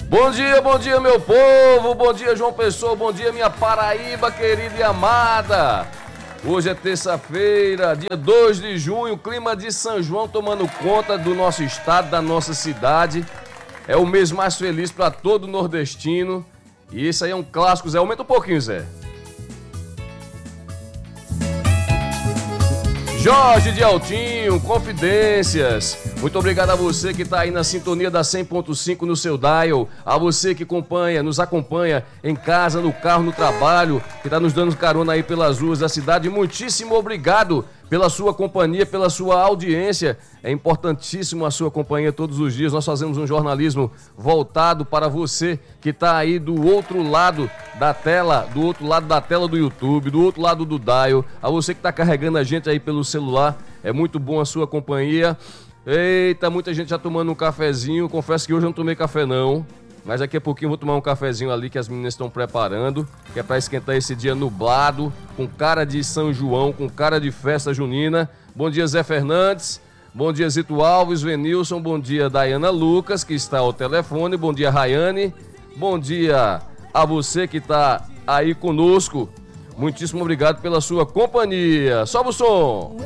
Bom dia, meu povo, bom dia, João Pessoa, bom dia, minha Paraíba querida e amada. Hoje é terça-feira, dia 2 de junho, clima de São João tomando conta do nosso estado, da nossa cidade. É o mês mais feliz para todo nordestino. E esse aí é um clássico, Zé. Aumenta um pouquinho, Zé. Jorge de Altinho, Confidências. Muito obrigado a você que está aí na sintonia da 100.5 no seu dial. A você que nos acompanha em casa, no carro, no trabalho, que está nos dando carona aí pelas ruas da cidade. Muitíssimo obrigado pela sua companhia, pela sua audiência. É importantíssimo a sua companhia todos os dias. Nós fazemos um jornalismo voltado para você que está aí do outro lado da tela, do YouTube, do outro lado do dial. A você que está carregando a gente aí pelo celular, é muito bom a sua companhia. Eita, muita gente já tomando um cafezinho. Confesso que hoje eu não tomei café não, mas daqui a pouquinho eu vou tomar um cafezinho ali que as meninas estão preparando, que é para esquentar esse dia nublado, com cara de São João, com cara de festa junina. Bom dia, Zé Fernandes. Bom dia, Zito Alves, Venilson. Bom dia, Dayana Lucas, que está ao telefone. Bom dia, Rayane. Bom dia a você que está aí conosco. Muitíssimo obrigado pela sua companhia. Sobe o som.